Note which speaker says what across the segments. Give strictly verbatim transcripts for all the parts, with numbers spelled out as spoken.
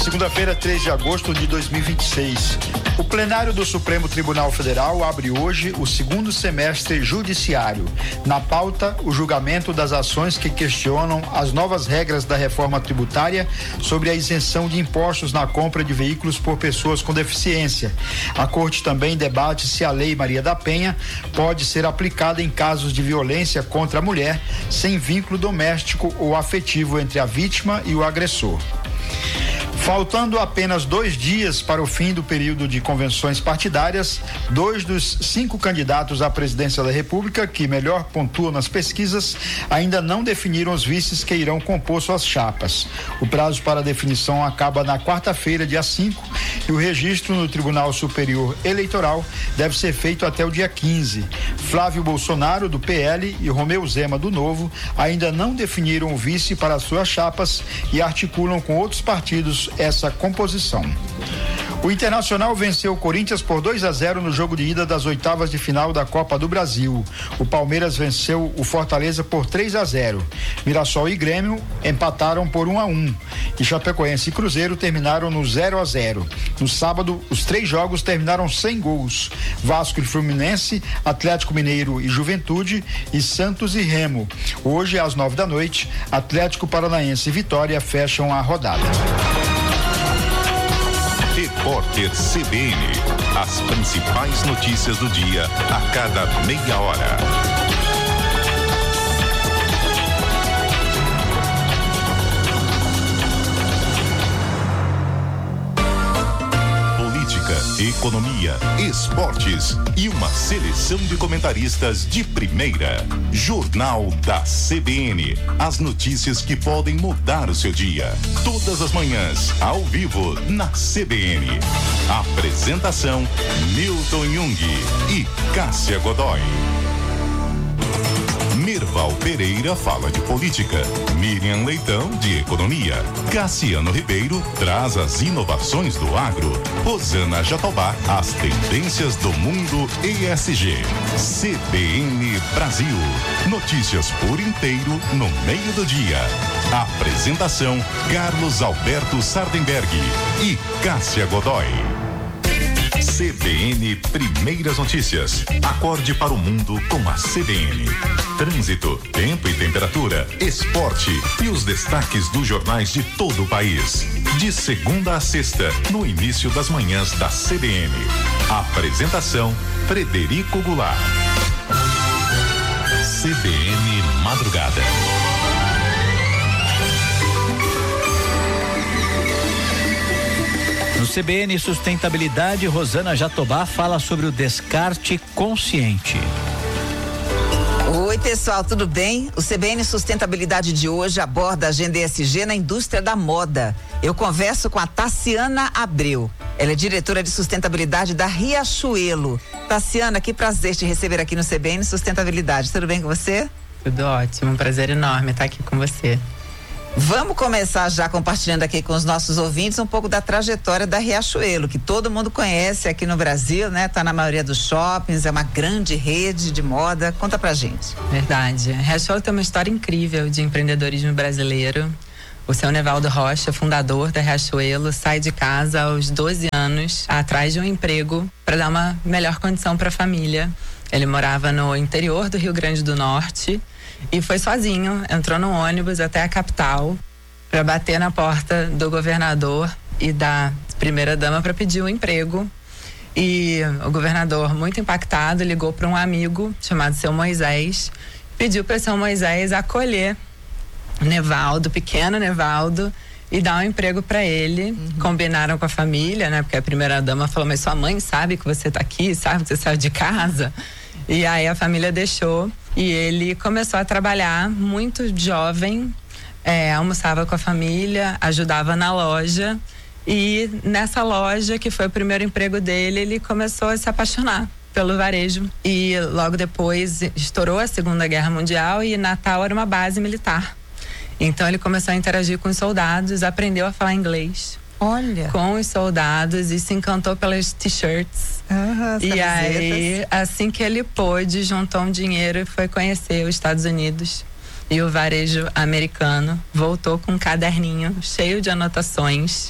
Speaker 1: Segunda-feira, três de agosto de dois mil e vinte e seis. O plenário do Supremo Tribunal Federal abre hoje o segundo semestre judiciário. Na pauta, o julgamento das ações que questionam as novas regras da reforma tributária sobre a isenção de impostos na compra de veículos por pessoas com deficiência. A Corte também debate se a Lei Maria da Penha pode ser aplicada em casos de violência contra a mulher, sem vínculo doméstico ou afetivo entre a vítima e o agressor. Faltando apenas dois dias para o fim do período de convenções partidárias, dois dos cinco candidatos à presidência da República, que melhor pontuam nas pesquisas, ainda não definiram os vices que irão compor suas chapas. O prazo para definição acaba na quarta-feira, dia cinco, e o registro no Tribunal Superior Eleitoral deve ser feito até o dia quinze. Flávio Bolsonaro, do P L, e Romeu Zema, do Novo, ainda não definiram o vice para suas chapas e articulam com outros partidos essa composição. O Internacional venceu o Corinthians por dois a zero no jogo de ida das oitavas de final da Copa do Brasil. O Palmeiras venceu o Fortaleza por três a zero. Mirassol e Grêmio empataram por um a um. E Chapecoense e Cruzeiro terminaram no zero a zero. No sábado, os três jogos terminaram sem gols. Vasco e Fluminense, Atlético Mineiro e Juventude e Santos e Remo. Hoje, às nove da noite, Atlético Paranaense e Vitória fecham a rodada.
Speaker 2: Repórter C B N. As principais notícias do dia a cada meia hora. Economia, esportes e uma seleção de comentaristas de primeira. Jornal da C B N. As notícias que podem mudar o seu dia. Todas as manhãs, ao vivo, na C B N. Apresentação: Milton Jung e Cássia Godoy. Mirval Pereira fala de política, Miriam Leitão de economia, Cassiano Ribeiro traz as inovações do agro, Rosana Jatobá as tendências do mundo E S G. C B N Brasil, notícias por inteiro no meio do dia. Apresentação: Carlos Alberto Sardenberg e Cássia Godoy. C B N Primeiras Notícias. Acorde para o mundo com a C B N. Trânsito, tempo e temperatura, esporte e os destaques dos jornais de todo o país. De segunda a sexta, no início das manhãs da C B N. Apresentação: Frederico Goulart. C B N Madrugada.
Speaker 3: No C B N Sustentabilidade, Rosana Jatobá fala sobre o descarte consciente.
Speaker 4: Oi, pessoal, tudo bem? O C B N Sustentabilidade de hoje aborda a agenda E S G na indústria da moda. Eu converso com a Tassiana Abreu. Ela é diretora de sustentabilidade da Riachuelo. Tassiana, que prazer te receber aqui no C B N Sustentabilidade. Tudo bem com você?
Speaker 5: Tudo ótimo, um prazer enorme estar aqui com você.
Speaker 4: Vamos começar já compartilhando aqui com os nossos ouvintes um pouco da trajetória da Riachuelo, que todo mundo conhece aqui no Brasil, né? Tá na maioria dos shoppings, é uma grande rede de moda. Conta pra gente.
Speaker 5: Verdade. A Riachuelo tem uma história incrível de empreendedorismo brasileiro. O seu Nevaldo Rocha, fundador da Riachuelo, sai de casa aos doze anos, atrás de um emprego para dar uma melhor condição para a família. Ele morava no interior do Rio Grande do Norte e foi sozinho, entrou no ônibus até a capital para bater na porta do governador e da primeira-dama para pedir um emprego. E o governador, muito impactado, ligou para um amigo chamado Seu Moisés, pediu para Seu Moisés acolher Nevaldo, pequeno Nevaldo, e dar um emprego para ele. Uhum. Combinaram com a família, né? Porque a primeira-dama falou: mas sua mãe sabe que você tá aqui, sabe que você saiu de casa? E aí a família deixou e ele começou a trabalhar muito jovem, é, almoçava com a família, ajudava na loja, e nessa loja, que foi o primeiro emprego dele, ele começou a se apaixonar pelo varejo. E logo depois estourou a Segunda Guerra Mundial e Natal era uma base militar. Então ele começou a interagir com os soldados, aprendeu a falar inglês.
Speaker 4: Olha.
Speaker 5: Com os soldados e se encantou pelas t-shirts.
Speaker 4: Uhum,
Speaker 5: e aí, assim que ele pôde, juntou um dinheiro e foi conhecer os Estados Unidos e o varejo americano. Voltou com um caderninho cheio de anotações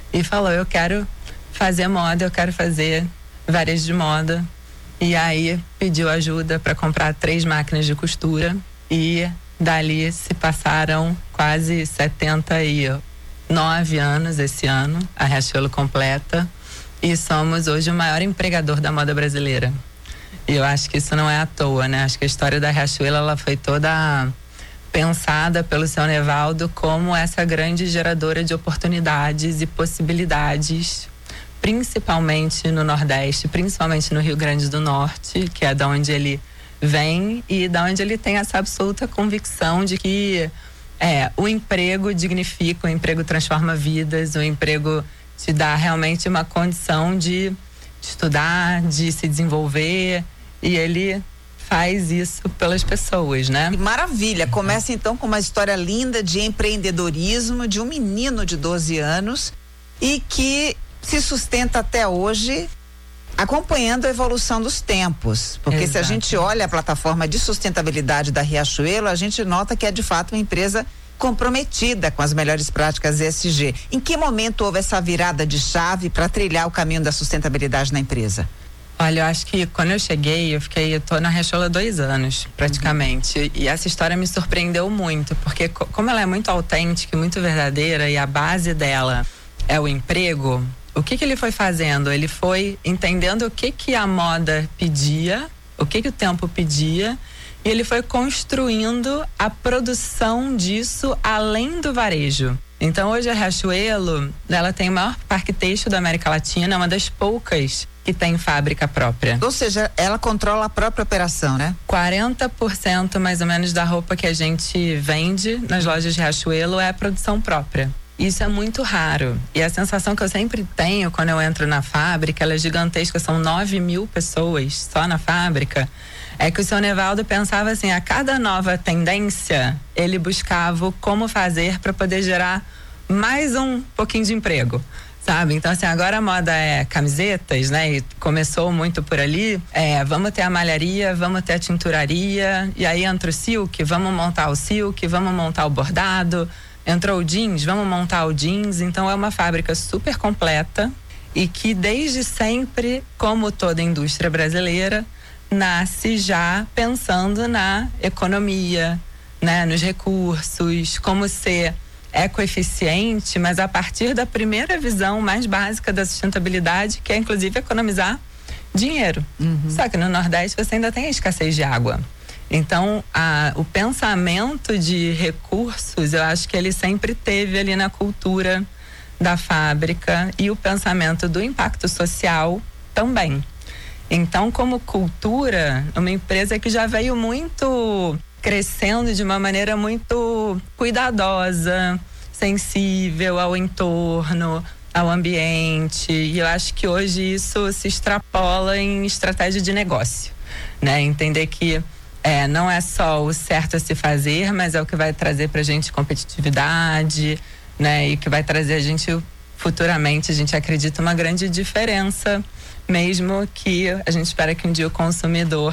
Speaker 5: e falou: eu quero fazer moda, eu quero fazer varejo de moda. E aí pediu ajuda para comprar três máquinas de costura e dali se passaram quase setenta e nove anos esse ano, a Riachuelo completa, e somos hoje o maior empregador da moda brasileira. E eu acho que isso não é à toa, né? Acho que a história da Riachuelo, ela foi toda pensada pelo seu Nevaldo como essa grande geradora de oportunidades e possibilidades, principalmente no Nordeste, principalmente no Rio Grande do Norte, que é da onde ele vem e da onde ele tem essa absoluta convicção de que é, o emprego dignifica, o emprego transforma vidas, o emprego te dá realmente uma condição de estudar, de se desenvolver, e ele faz isso pelas pessoas, né?
Speaker 4: Maravilha, começa então com uma história linda de empreendedorismo de um menino de doze anos e que se sustenta até hoje acompanhando a evolução dos tempos, porque Exato. Se a gente olha a plataforma de sustentabilidade da Riachuelo, a gente nota que é de fato uma empresa comprometida com as melhores práticas E S G. Em que momento houve essa virada de chave para trilhar o caminho da sustentabilidade na empresa?
Speaker 5: Olha, eu acho que quando eu cheguei, eu fiquei, eu tô na Riachuelo há dois anos, praticamente, uhum. e essa história me surpreendeu muito, porque como ela é muito autêntica e muito verdadeira, e a base dela é o emprego, o que que ele foi fazendo? Ele foi entendendo o que que a moda pedia, o que que o tempo pedia, e ele foi construindo a produção disso além do varejo. Então hoje a Riachuelo, ela tem o maior parque têxtil da América Latina, é uma das poucas que tem fábrica própria.
Speaker 4: Ou seja, ela controla a própria operação, né?
Speaker 5: quarenta por cento mais ou menos da roupa que a gente vende nas lojas de Riachuelo é a produção própria. Isso é muito raro. E a sensação que eu sempre tenho quando eu entro na fábrica, ela é gigantesca, são nove mil pessoas só na fábrica, é que o seu Nevaldo pensava assim, a cada nova tendência, ele buscava como fazer para poder gerar mais um pouquinho de emprego, sabe? Então assim, agora a moda é camisetas, né? E começou muito por ali, é, vamos ter a malharia, vamos ter a tinturaria, e aí entra o silk, vamos montar o silk, vamos montar o bordado. Entrou o jeans, vamos montar o jeans. Então é uma fábrica super completa e que desde sempre, como toda indústria brasileira, nasce já pensando na economia, né, nos recursos, como ser ecoeficiente, mas a partir da primeira visão mais básica da sustentabilidade, que é inclusive economizar dinheiro. Uhum. Só que no Nordeste você ainda tem a escassez de água. Então, a, o pensamento de recursos, eu acho que ele sempre teve ali na cultura da fábrica, e o pensamento do impacto social também. Então, como cultura, uma empresa que já veio muito crescendo de uma maneira muito cuidadosa, sensível ao entorno, ao ambiente, e eu acho que hoje isso se extrapola em estratégia de negócio, né? Entender que É, não é só o certo a se fazer, mas é o que vai trazer pra gente competitividade, né? E que vai trazer a gente futuramente, a gente acredita, uma grande diferença, mesmo que a gente espera que um dia o consumidor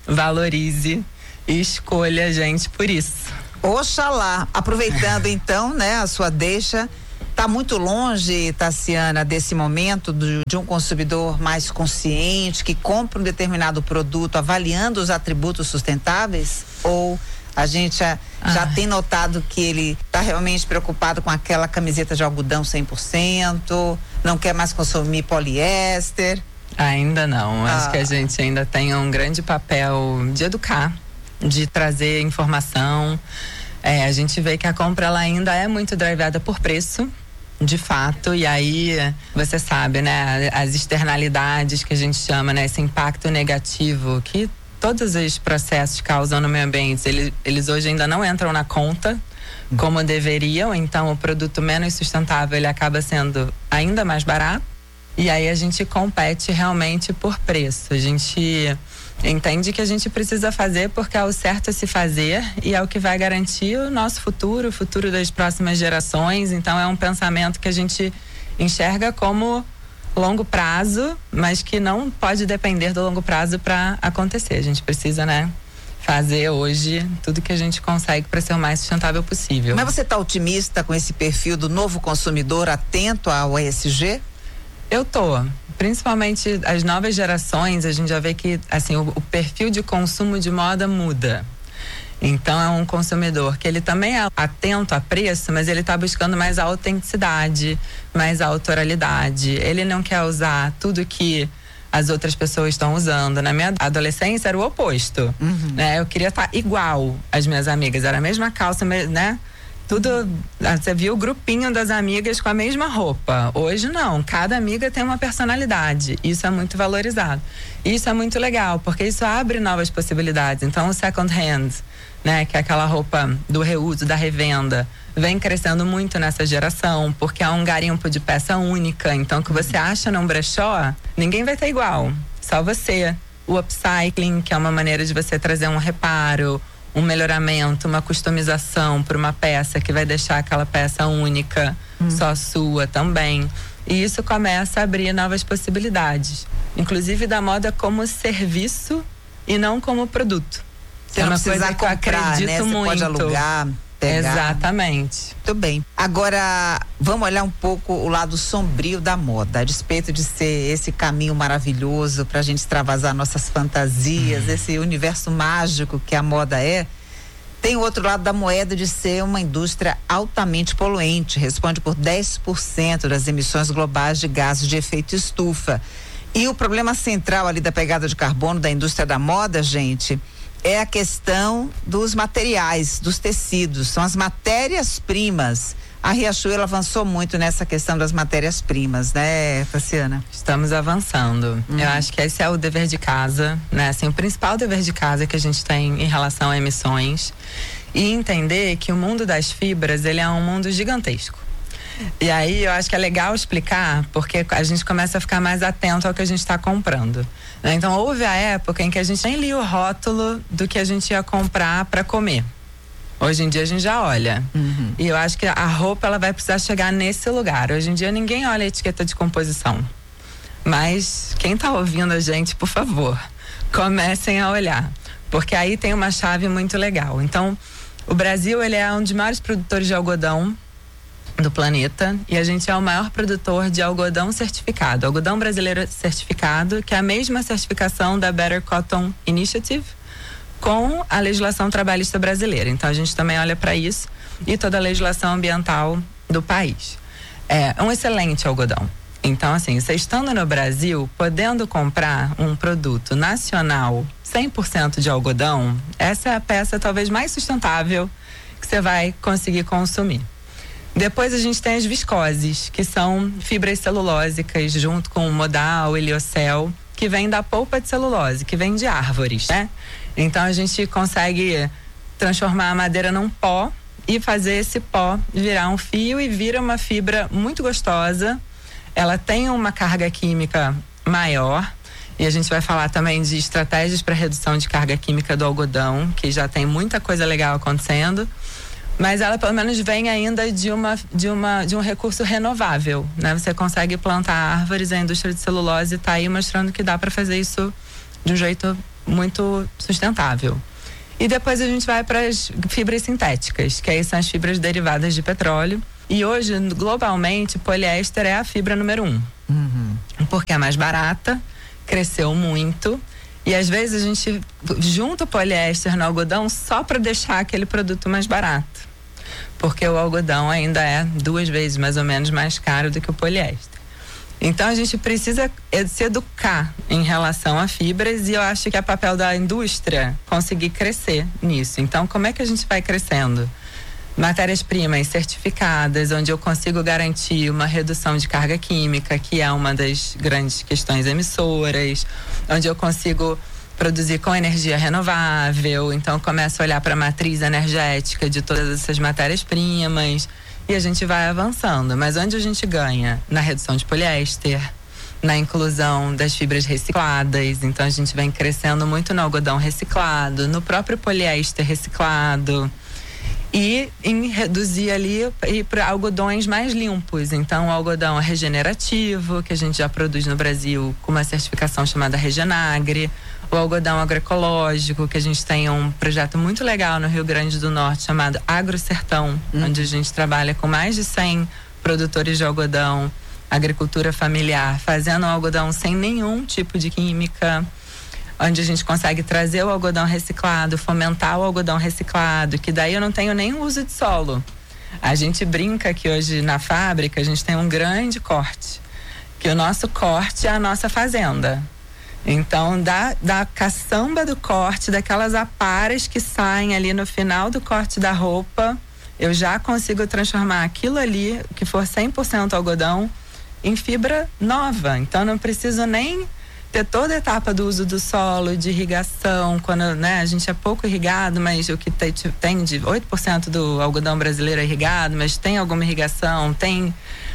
Speaker 5: valorize e escolha a gente por isso.
Speaker 4: Oxalá. Aproveitando então, né, a sua deixa, tá muito longe, Taciana, desse momento do, de um consumidor mais consciente, que compra um determinado produto avaliando os atributos sustentáveis? Ou a gente já, já tem notado que ele está realmente preocupado com aquela camiseta de algodão cem por cento, não quer mais consumir poliéster?
Speaker 5: Ainda não.
Speaker 4: Ah.
Speaker 5: Acho que a gente ainda tem um grande papel de educar, de trazer informação. É, a gente vê que a compra ela ainda é muito drivada por preço, de fato, e aí você sabe, né, as externalidades que a gente chama, né, esse impacto negativo que todos os processos causam no meio ambiente, eles, eles hoje ainda não entram na conta como deveriam, então o produto menos sustentável ele acaba sendo ainda mais barato, e aí a gente compete realmente por preço. A gente entende que a gente precisa fazer porque é o certo a se fazer e é o que vai garantir o nosso futuro, o futuro das próximas gerações. Então é um pensamento que a gente enxerga como longo prazo, mas que não pode depender do longo prazo para acontecer. A gente precisa, né, fazer hoje tudo que a gente consegue para ser o mais sustentável possível.
Speaker 4: Mas você está otimista com esse perfil do novo consumidor atento ao E S G?
Speaker 5: Eu tô. Principalmente as novas gerações, a gente já vê que assim, o, o perfil de consumo de moda muda. Então é um consumidor que ele também é atento a preço, mas ele está buscando mais autenticidade, mais autoralidade. Ele não quer usar tudo que as outras pessoas estão usando. Na minha adolescência era o oposto, uhum. né? Eu queria estar igual às minhas amigas, era a mesma calça, né? Tudo, você viu o grupinho das amigas com a mesma roupa. Hoje não, cada amiga tem uma personalidade. Isso é muito valorizado. Isso é muito legal, porque isso abre novas possibilidades. Então o second hand, né, que é aquela roupa do reuso, da revenda, vem crescendo muito nessa geração, porque é um garimpo de peça única. Então o que você acha num brechó, ninguém vai ter igual, só você. O upcycling, que é uma maneira de você trazer um reparo, um melhoramento, uma customização para uma peça que vai deixar aquela peça única, hum. só sua também. E isso começa a abrir novas possibilidades, inclusive da moda como serviço e não como produto.
Speaker 4: Você é uma coisa que comprar, eu acredito né? Você muito. Pode alugar, pegar.
Speaker 5: Exatamente.
Speaker 4: Muito bem. Agora, vamos olhar um pouco o lado sombrio da moda, a despeito de ser esse caminho maravilhoso para a gente extravasar nossas fantasias, hum. esse universo mágico que a moda é. Tem o outro lado da moeda de ser uma indústria altamente poluente, responde por dez por cento das emissões globais de gases de efeito estufa. E o problema central ali da pegada de carbono da indústria da moda, gente, é a questão dos materiais, dos tecidos, são as matérias-primas. A Riachuelo avançou muito nessa questão das matérias-primas, né, Tassiana?
Speaker 5: Estamos avançando. Uhum. Eu acho que esse é o dever de casa, né? Assim, o principal dever de casa que a gente tem em relação a emissões, e entender que o mundo das fibras, ele é um mundo gigantesco. E aí eu acho que é legal explicar, porque a gente começa a ficar mais atento ao que a gente está comprando, né? Então houve a época em que a gente nem lia o rótulo do que a gente ia comprar para comer. Hoje em dia a gente já olha. Uhum. E eu acho que a roupa ela vai precisar chegar nesse lugar. Hoje em dia ninguém olha a etiqueta de composição. Mas quem está ouvindo a gente, por favor, comecem a olhar. Porque aí tem uma chave muito legal. Então, o Brasil ele é um dos maiores produtores de algodão do planeta. E a gente é o maior produtor de algodão certificado. Algodão brasileiro certificado, que é a mesma certificação da Better Cotton Initiative, com a legislação trabalhista brasileira. Então a gente também olha para isso e toda a legislação ambiental do país. É um excelente algodão. Então assim, você estando no Brasil, podendo comprar um produto nacional cem por cento de algodão, essa é a peça talvez mais sustentável que você vai conseguir consumir. Depois a gente tem as viscoses, que são fibras celulósicas junto com o modal, o heliocel, que vem da polpa de celulose, que vem de árvores, né? Então a gente consegue transformar a madeira num pó e fazer esse pó virar um fio e vira uma fibra muito gostosa. Ela tem uma carga química maior e a gente vai falar também de estratégias para redução de carga química do algodão, que já tem muita coisa legal acontecendo. Mas ela pelo menos vem ainda de uma de uma de um recurso renovável, né? Você consegue plantar árvores, a indústria de celulose está aí mostrando que dá para fazer isso de um jeito muito sustentável. E depois a gente vai para as fibras sintéticas, que aí são as fibras derivadas de petróleo. E hoje, globalmente, poliéster é a fibra número um. Uhum. Porque é mais barata, cresceu muito. E às vezes a gente junta o poliéster no algodão só para deixar aquele produto mais barato. Porque o algodão ainda é duas vezes mais ou menos mais caro do que o poliéster. Então a gente precisa se educar em relação a fibras e eu acho que é papel da indústria conseguir crescer nisso. Então como é que a gente vai crescendo? Matérias-primas certificadas, onde eu consigo garantir uma redução de carga química, que é uma das grandes questões emissoras, onde eu consigo produzir com energia renovável, então eu começo a olhar para a matriz energética de todas essas matérias-primas e a gente vai avançando. Mas onde a gente ganha? Na redução de poliéster, na inclusão das fibras recicladas, então a gente vem crescendo muito no algodão reciclado, no próprio poliéster reciclado, e em reduzir ali para algodões mais limpos. Então o algodão regenerativo, que a gente já produz no Brasil com uma certificação chamada Regenagre, o algodão agroecológico, que a gente tem um projeto muito legal no Rio Grande do Norte chamado Agrosertão, hum. onde a gente trabalha com mais de cem produtores de algodão, agricultura familiar, fazendo algodão sem nenhum tipo de química, onde a gente consegue trazer o algodão reciclado, fomentar o algodão reciclado, que daí eu não tenho nem uso de solo. A gente brinca que hoje na fábrica a gente tem um grande corte, que o nosso corte é a nossa fazenda. Então, da, da caçamba do corte, daquelas aparas que saem ali no final do corte da roupa, eu já consigo transformar aquilo ali, que for cem por cento algodão, em fibra nova. Então, não preciso nem ter toda a etapa do uso do solo, de irrigação, quando, né, a gente é pouco irrigado, mas o que tem, tem de oito por cento do algodão brasileiro é irrigado, mas tem alguma irrigação, tem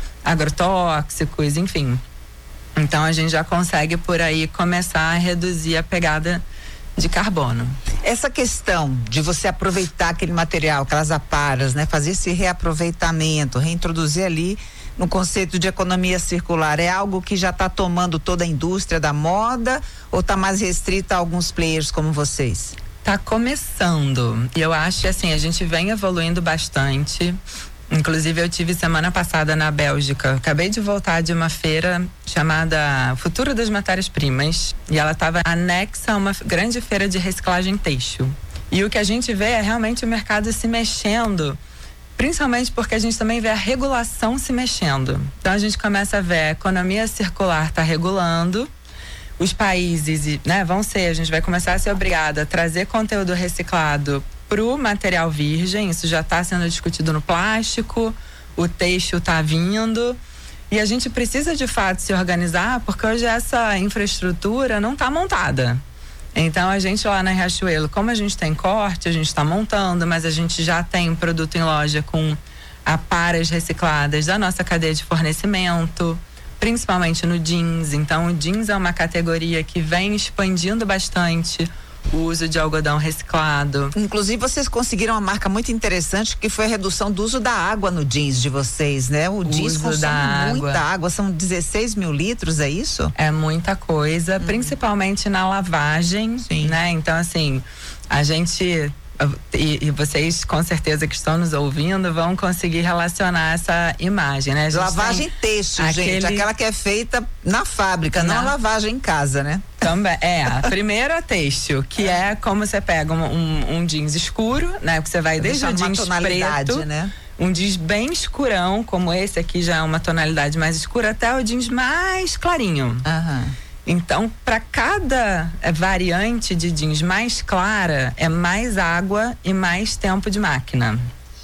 Speaker 5: agrotóxicos, enfim. Então a gente já consegue por aí começar a reduzir a pegada de carbono.
Speaker 4: Essa questão de você aproveitar aquele material, aquelas aparas, né, fazer esse reaproveitamento, reintroduzir ali no conceito de economia circular, é algo que já está tomando toda a indústria da moda ou está mais restrita a alguns players como vocês?
Speaker 5: Está começando. E eu acho que assim, a gente vem evoluindo bastante. Inclusive eu tive semana passada na Bélgica, acabei de voltar de uma feira chamada Futuro das Matérias-Primas e ela estava anexa a uma grande feira de reciclagem têxtil. E o que a gente vê é realmente o mercado se mexendo, principalmente porque a gente também vê a regulação se mexendo. Então a gente começa a ver a economia circular está regulando, os países, né, vão ser, a gente vai começar a ser obrigada a trazer conteúdo reciclado pro material virgem, isso já está sendo discutido no plástico, o têxtil está vindo e a gente precisa de fato se organizar porque hoje essa infraestrutura não está montada. Então a gente lá na Riachuelo, como a gente tem corte, a gente está montando, mas a gente já tem produto em loja com aparas recicladas da nossa cadeia de fornecimento, principalmente no jeans. Então o jeans é uma categoria que vem expandindo bastante o uso de algodão reciclado.
Speaker 4: Inclusive vocês conseguiram uma marca muito interessante que foi a redução do uso da água no jeans de vocês, né? O, o jeans
Speaker 5: uso
Speaker 4: consome
Speaker 5: da
Speaker 4: muita
Speaker 5: água.
Speaker 4: água, são dezesseis mil litros, é isso?
Speaker 5: É muita coisa, hum. principalmente na lavagem, Sim. né? Então assim, a gente e, e vocês com certeza que estão nos ouvindo vão conseguir relacionar essa imagem, né?
Speaker 4: Lavagem têxtil, aquele... gente, aquela que é feita na fábrica, na... não a lavagem em casa, né?
Speaker 5: Também, é, a primeira têxtil, que é. é como você pega um, um, um jeans escuro, né? Que você vai desde o jeans preto,
Speaker 4: né?
Speaker 5: Um jeans bem escurão, como esse aqui já é uma tonalidade mais escura, até o jeans mais clarinho.
Speaker 4: Aham.
Speaker 5: Então, para cada variante de jeans mais clara, é mais água e mais tempo de máquina.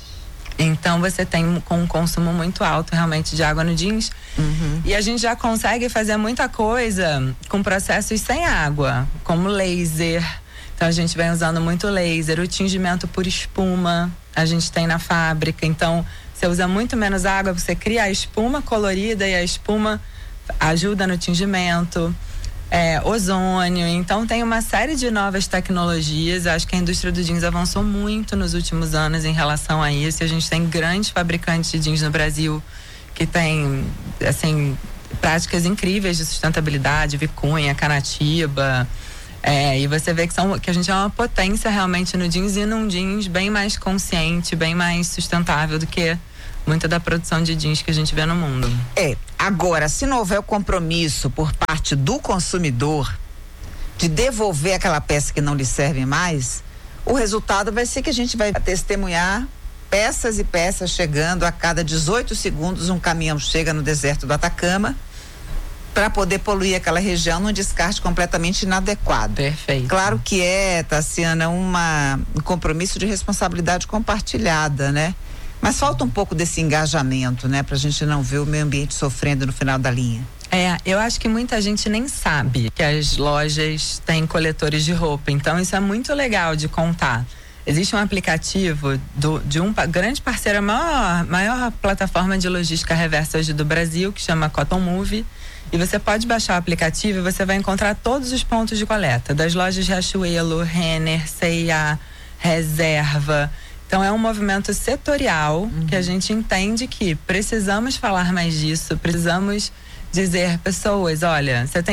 Speaker 5: Então, você tem com um consumo muito alto, realmente, de água no jeans.
Speaker 4: Uhum.
Speaker 5: E a gente já consegue fazer muita coisa com processos sem água, como laser. Então, a gente vem usando muito laser, o tingimento por espuma, a gente tem na fábrica. Então, você usa muito menos água, você cria a espuma colorida e a espuma ajuda no tingimento. É, ozônio, então tem uma série de novas tecnologias. Acho que a indústria do jeans avançou muito nos últimos anos em relação a isso. A gente tem grandes fabricantes de jeans no Brasil que tem, assim, práticas incríveis de sustentabilidade, Vicunha, Canatiba, é, e você vê que, são, que a gente é uma potência realmente no jeans e num jeans bem mais consciente, bem mais sustentável do que muita da produção de jeans que a gente vê no mundo.
Speaker 4: É, agora, se não houver o compromisso por parte do consumidor de devolver aquela peça que não lhe serve mais, o resultado vai ser que a gente vai testemunhar peças e peças chegando a cada dezoito segundos, um caminhão chega no deserto do Atacama para poder poluir aquela região num descarte completamente inadequado.
Speaker 5: Perfeito.
Speaker 4: Claro que é, Tassiana, uma, um compromisso de responsabilidade compartilhada, né? Mas falta um pouco desse engajamento, né? Pra gente não ver o meio ambiente sofrendo no final da linha.
Speaker 5: É, eu acho que muita gente nem sabe que as lojas têm coletores de roupa. Então, isso é muito legal de contar. Existe um aplicativo do, de um grande parceiro, a maior, maior plataforma de logística reversa hoje do Brasil, que chama Cotton Move. E você pode baixar o aplicativo e você vai encontrar todos os pontos de coleta. Das lojas Riachuelo, Renner, C e A, Reserva. Então é um movimento setorial, uhum, que a gente entende que precisamos falar mais disso, precisamos dizer pessoas, olha, você tem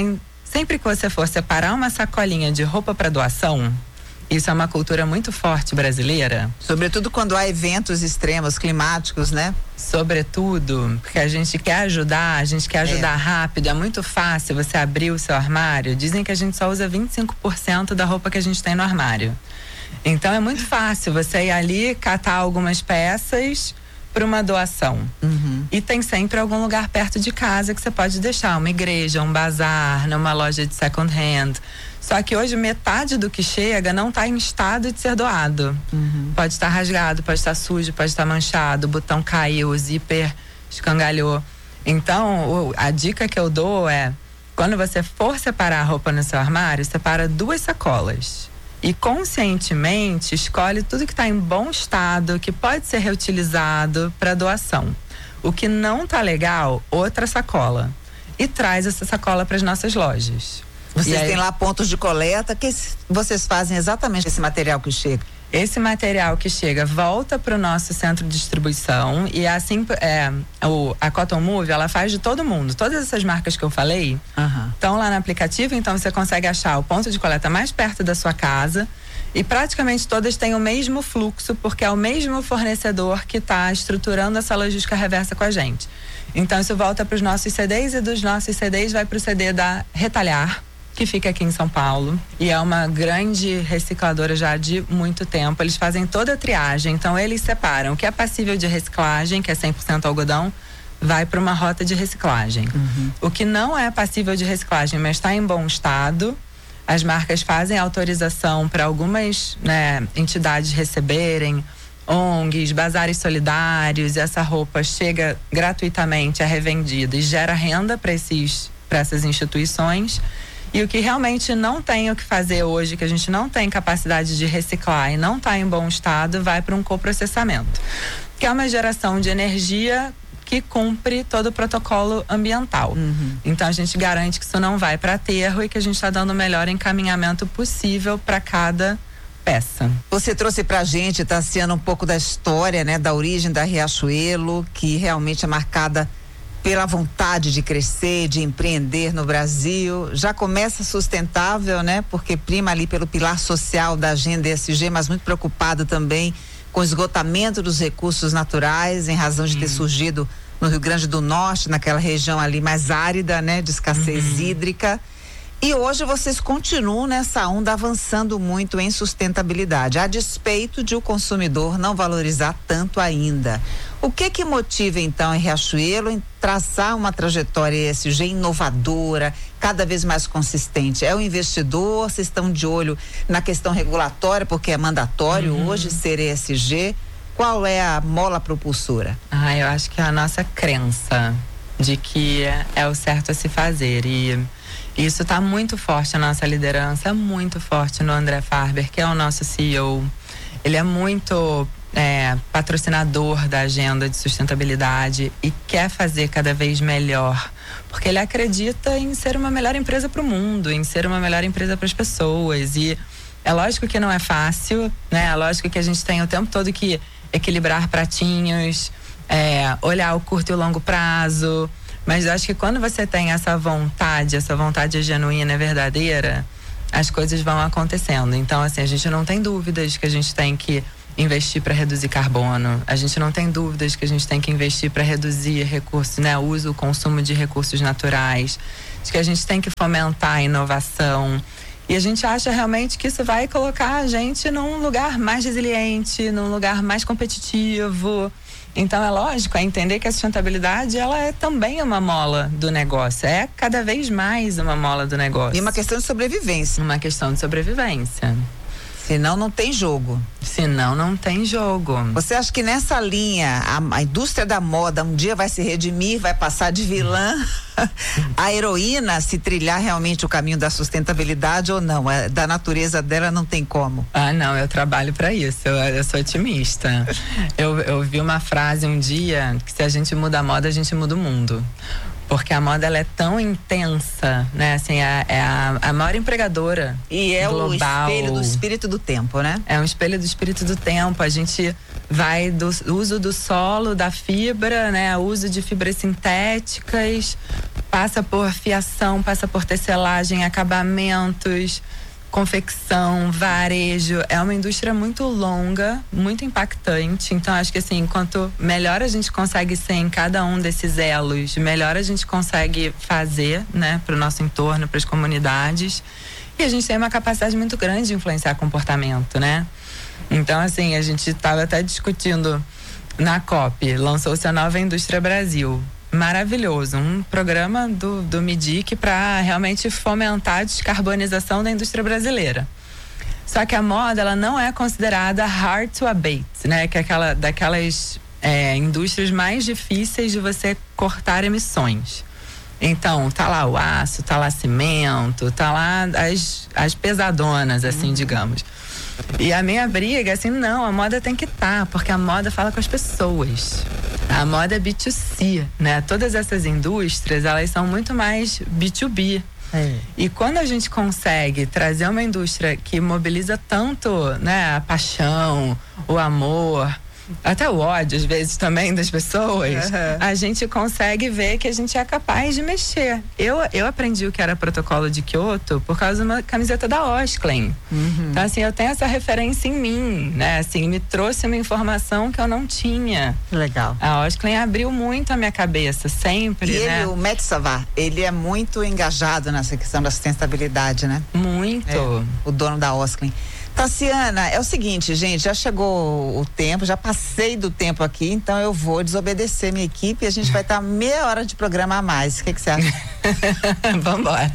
Speaker 5: sempre que você for separar uma sacolinha de roupa para doação, isso é uma cultura muito forte brasileira.
Speaker 4: Sobretudo quando há eventos extremos climáticos, né?
Speaker 5: Sobretudo, porque a gente quer ajudar, a gente quer ajudar
Speaker 4: É.
Speaker 5: rápido. É muito fácil você abrir o seu armário. Dizem que a gente só usa vinte e cinco por cento da roupa que a gente tem no armário. Então é muito fácil você ir ali, catar algumas peças para uma doação.
Speaker 4: Uhum.
Speaker 5: E tem sempre algum lugar perto de casa que você pode deixar, uma igreja, um bazar, numa loja de second hand. Só que hoje metade do que chega não está em estado de ser doado.
Speaker 4: Uhum.
Speaker 5: Pode estar rasgado, pode estar sujo, pode estar manchado, o botão caiu, o zíper escangalhou. Então, o, a dica que eu dou é, quando você for separar a roupa no seu armário, separa duas sacolas. E conscientemente escolhe tudo que está em bom estado, que pode ser reutilizado para doação. O que não tá legal, outra sacola. E traz essa sacola para as nossas lojas.
Speaker 4: Vocês
Speaker 5: E aí,
Speaker 4: têm lá pontos de coleta, que vocês fazem exatamente esse material que chega?
Speaker 5: esse material que chega volta para o nosso centro de distribuição e assim é, o, a Cotton Move, ela faz de todo mundo. Todas essas marcas que eu falei estão
Speaker 4: Uhum.
Speaker 5: lá no aplicativo, então você consegue achar o ponto de coleta mais perto da sua casa e praticamente todas têm o mesmo fluxo, porque é o mesmo fornecedor que está estruturando essa logística reversa com a gente. Então isso volta para os nossos C Ds e dos nossos C Ds vai para o C D da Retalhar, que fica aqui em São Paulo e é uma grande recicladora já de muito tempo. Eles fazem toda a triagem, então eles separam o que é passível de reciclagem, que é cem por cento algodão, vai para uma rota de reciclagem.
Speaker 4: Uhum.
Speaker 5: O que não é passível de reciclagem, mas está em bom estado, as marcas fazem autorização para algumas, né, entidades receberem, O N Gs, bazares solidários, e essa roupa chega gratuitamente, é revendida e gera renda para esses, para essas instituições. E o que realmente não tem o que fazer hoje, que a gente não tem capacidade de reciclar e não está em bom estado, vai para um coprocessamento, que é uma geração de energia que cumpre todo o protocolo ambiental.
Speaker 4: Uhum.
Speaker 5: Então a gente garante que isso não vai para aterro e que a gente está dando o melhor encaminhamento possível para cada peça.
Speaker 4: Você trouxe pra gente, Tassiana, um pouco da história, né, da origem da Riachuelo, que realmente é marcada pela vontade de crescer, de empreender no Brasil. Já começa sustentável, né? Porque prima ali pelo pilar social da agenda E S G, mas muito preocupado também com o esgotamento dos recursos naturais, em razão de ter
Speaker 5: Hum.
Speaker 4: surgido no Rio Grande do Norte, naquela região ali mais árida, né? De escassez
Speaker 5: Uhum.
Speaker 4: hídrica. E hoje vocês continuam nessa onda avançando muito em sustentabilidade, a despeito de o consumidor não valorizar tanto ainda. O que que motiva então em Riachuelo em traçar uma trajetória E S G inovadora, cada vez mais consistente? É o investidor? Vocês estão de olho na questão regulatória, porque é mandatório
Speaker 5: Uhum.
Speaker 4: hoje ser E S G? Qual é a mola propulsora?
Speaker 5: Ah, eu acho que é a nossa crença de que é, é o certo a se fazer e isso está muito forte, a nossa liderança é muito forte no André Farber, que é o nosso C E O. Ele é muito é, patrocinador da agenda de sustentabilidade e quer fazer cada vez melhor, porque ele acredita em ser uma melhor empresa para o mundo, em ser uma melhor empresa para as pessoas. E é lógico que não é fácil, né? É lógico que a gente tem o tempo todo que equilibrar pratinhos, é, olhar o curto e o longo prazo. Mas eu acho que quando você tem essa vontade, essa vontade genuína e verdadeira, as coisas vão acontecendo. Então, assim, a gente não tem dúvidas que a gente tem que investir para reduzir carbono. A gente não tem dúvidas que a gente tem que investir para reduzir recursos, né? O uso, o consumo de recursos naturais. De que a gente tem que fomentar a inovação. E a gente acha realmente que isso vai colocar a gente num lugar mais resiliente, num lugar mais competitivo. Então é lógico, é entender que a sustentabilidade ela é também uma mola do negócio, é cada vez mais uma mola do negócio.
Speaker 4: E uma questão de sobrevivência.
Speaker 5: Uma questão de sobrevivência.
Speaker 4: Senão não tem jogo.
Speaker 5: Senão não tem jogo.
Speaker 4: Você acha que nessa linha a, a indústria da moda um dia vai se redimir, vai passar de vilã a heroína, se trilhar realmente o caminho da sustentabilidade ou não? É, da natureza dela não tem como.
Speaker 5: Ah, não, eu trabalho para isso, eu, eu sou otimista. eu, eu vi uma frase um dia que se a gente muda a moda, a gente muda o mundo. porque a moda ela é tão intensa, né? Assim, é, é a, a maior empregadora
Speaker 4: e é
Speaker 5: global.
Speaker 4: O espelho do espírito do tempo, né?
Speaker 5: É um espelho do espírito do tempo. A gente vai do uso do solo, da fibra, né? O uso de fibras sintéticas, passa por fiação, passa por tecelagem, acabamentos, confecção, varejo. É uma indústria muito longa, muito impactante. Então acho que assim, quanto melhor a gente consegue ser em cada um desses elos, melhor a gente consegue fazer, né, para o nosso entorno, para as comunidades. E a gente tem uma capacidade muito grande de influenciar comportamento, né? Então assim, a gente estava até discutindo na COP, lançou-se a Nova Indústria Brasil. Maravilhoso, um programa do, do M I D I C para realmente fomentar a descarbonização da indústria brasileira. Só que a moda, ela não é considerada hard to abate, né? Que é aquela, daquelas é, indústrias mais difíceis de você cortar emissões. Então, tá lá o aço, tá lá cimento, tá lá as, as pesadonas, assim, uhum. digamos. E a minha briga, assim, não, a moda tem que estar, porque a moda fala com as pessoas. A moda é B dois C, né? Todas essas indústrias, elas são muito mais B dois B. É. E quando a gente consegue trazer uma indústria que mobiliza tanto, né, a paixão, o amor, até o ódio, às vezes, também das pessoas, uhum. a gente consegue ver que a gente é capaz de mexer. Eu, eu aprendi o que era protocolo de Kyoto por causa de uma camiseta da Osklen. Uhum. Então, assim, eu tenho essa referência em mim, né? Assim, me trouxe uma informação que eu não tinha.
Speaker 4: Legal.
Speaker 5: A Osklen abriu muito a minha cabeça, sempre,
Speaker 4: e
Speaker 5: né?
Speaker 4: ele, o Metsavar, ele é muito engajado nessa questão da sustentabilidade, né?
Speaker 5: Muito.
Speaker 4: É, o dono da Osklen. Tassiana, é o seguinte, gente, já chegou o tempo, já passei do tempo aqui, então eu vou desobedecer minha equipe e a gente vai estar meia hora de programa a mais. O que, que você acha?
Speaker 5: Vambora.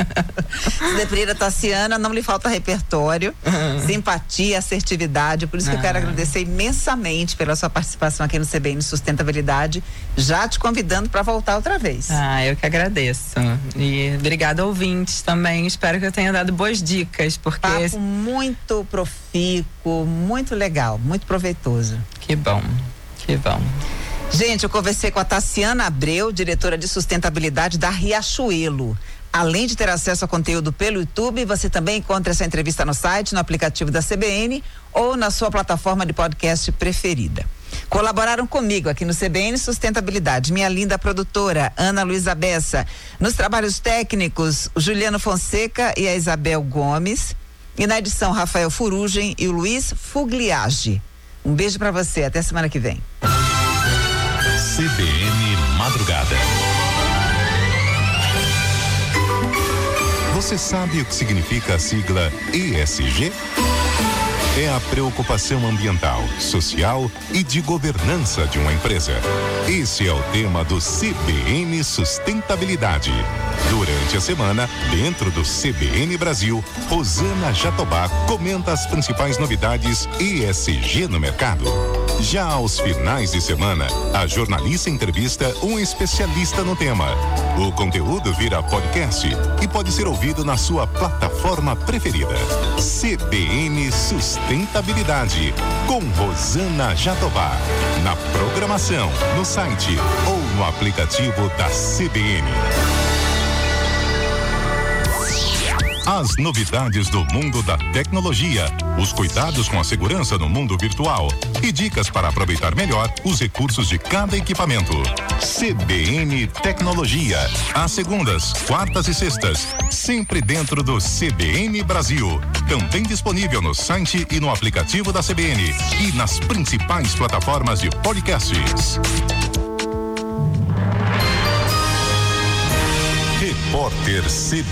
Speaker 4: Deprira Tassiana, não lhe falta repertório, uhum. simpatia, assertividade, por isso que uhum. eu quero agradecer imensamente pela sua participação aqui no C B N Sustentabilidade, já te convidando para voltar outra vez.
Speaker 5: Ah, eu que agradeço. E obrigada, ouvintes, também. Espero que eu tenha dado boas dicas, porque...
Speaker 4: Papo muito profícuo, muito legal, muito proveitoso.
Speaker 5: Que bom, que bom.
Speaker 4: Gente, eu conversei com a Tassiana Abreu, diretora de sustentabilidade da Riachuelo. Além de ter acesso a conteúdo pelo YouTube, você também encontra essa entrevista no site, no aplicativo da C B N ou na sua plataforma de podcast preferida. Colaboraram comigo aqui no C B N Sustentabilidade, minha linda produtora, Ana Luísa Bessa. Nos trabalhos técnicos, o Juliano Fonseca e a Isabel Gomes. E na edição, Rafael Furugem e o Luiz Fugliage. Um beijo pra você, até semana que vem.
Speaker 2: C B N Madrugada. Você sabe o que significa a sigla E S G? É a preocupação ambiental, social e de governança de uma empresa. Esse é o tema do C B N Sustentabilidade. Durante a semana, dentro do C B N Brasil, Rosana Jatobá comenta as principais novidades E S G no mercado. Já aos finais de semana, a jornalista entrevista um especialista no tema. O conteúdo vira podcast e pode ser ouvido na sua plataforma preferida. C B N Sustentabilidade, com Rosana Jatobá. Na programação, no site ou no aplicativo da C B N. As novidades do mundo da tecnologia, os cuidados com a segurança no mundo virtual e dicas para aproveitar melhor os recursos de cada equipamento. C B N Tecnologia, às segundas, quartas e sextas, sempre dentro do C B N Brasil. Também disponível no site e no aplicativo da C B N e nas principais plataformas de podcasts. Repórter C B N.